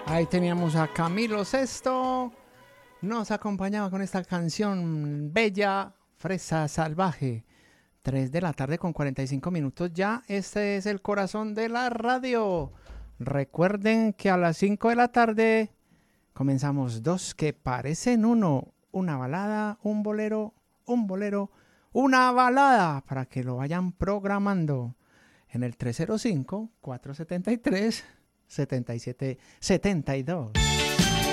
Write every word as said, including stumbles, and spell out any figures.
Ahí teníamos a Camilo Sesto. Nos acompañaba con esta canción bella, Fresa Salvaje. tres de la tarde con cuarenta y cinco minutos ya. Este es el corazón de la radio. Recuerden que a las cinco de la tarde comenzamos dos que parecen uno. Una balada, un bolero, un bolero, una balada. Para que lo vayan programando en el tres cero cinco, cuatro siete tres, siete siete siete dos.